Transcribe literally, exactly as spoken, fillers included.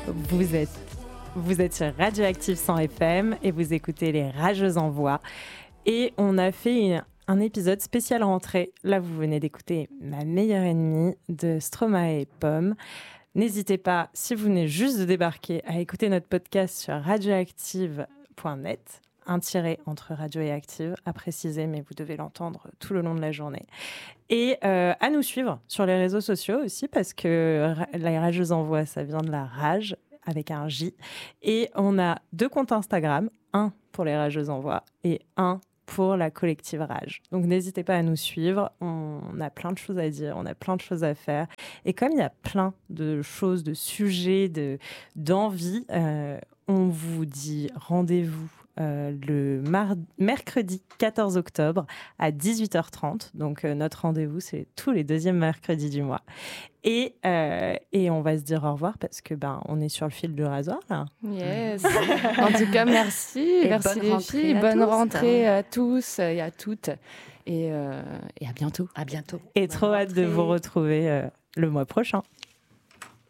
Vous êtes, vous êtes sur Radioactive cent F M et vous écoutez les Rageuses en voix. Et on a fait une, un épisode spécial rentrée. Là, vous venez d'écouter Ma meilleure ennemie de Stromae et Pomme. N'hésitez pas, si vous venez juste de débarquer, à écouter notre podcast sur radioactive point net. Un tiret entre radio et active, à préciser, mais vous devez l'entendre tout le long de la journée. Et euh, à nous suivre sur les réseaux sociaux aussi, parce que la Rageuse en voix, ça vient de la rage, avec un J. Et on a deux comptes Instagram, un pour les Rageuses en voix et un pour la collective Rage. Donc n'hésitez pas à nous suivre, on a plein de choses à dire, on a plein de choses à faire. Et comme il y a plein de choses, de sujets, de, d'envies, euh, on vous dit rendez-vous Euh, le mar- mercredi quatorze octobre à dix-huit heures trente. Donc, euh, notre rendez-vous, c'est tous les deuxièmes mercredis du mois. Et, euh, et on va se dire au revoir parce que ben, on est sur le fil du rasoir, là. Yes. En tout cas, merci. Et merci les filles. Bonne tous, rentrée à tous et à toutes. Et, euh, et à bientôt. À bientôt. Et bonne trop rentrée. hâte de vous retrouver euh, le mois prochain.